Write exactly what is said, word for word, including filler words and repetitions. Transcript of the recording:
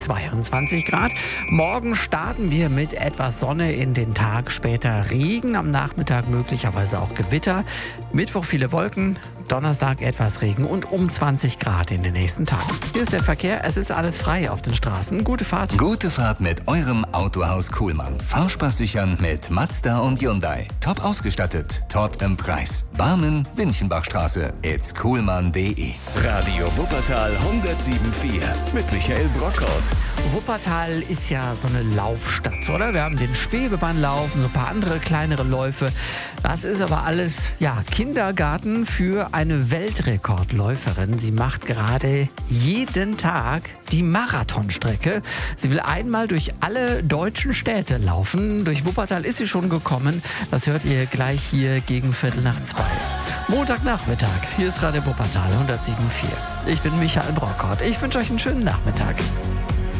zweiundzwanzig Grad. Morgen starten wir mit etwas Sonne in den Tag, später Regen, am Nachmittag möglicherweise auch Gewitter. Mittwoch viele Wolken, Donnerstag etwas Regen und um zwanzig Grad in den nächsten Tagen. Hier ist der Verkehr, es ist alles frei auf den Straßen. Gute Fahrt. Gute Fahrt mit eurem Autohaus Kuhlmann. Fahrspaß sichern mit Mazda und Hyundai. Top ausgestattet, top im Preis. Barmen, Winchenbachstraße, it's kuhlmann punkt de. Radio Wuppertal hundertsieben Komma vier mit Michael Brockhaut. Wuppertal ist ja so eine Laufstadt, oder? Wir haben den Schwebebahnlauf und so ein paar andere kleinere Läufe. Das ist aber alles, ja, Kindergarten für eine Weltrekordläuferin. Sie macht gerade jeden Tag die Marathonstrecke. Sie will einmal durch alle deutschen Städte laufen. Durch Wuppertal ist sie schon gekommen. Das hört ihr gleich hier gegen Viertel nach zwei. Montagnachmittag. Hier ist Radio Wuppertal hundertsieben Komma vier. Ich bin Michael Brockhaut. Ich wünsche euch einen schönen Nachmittag.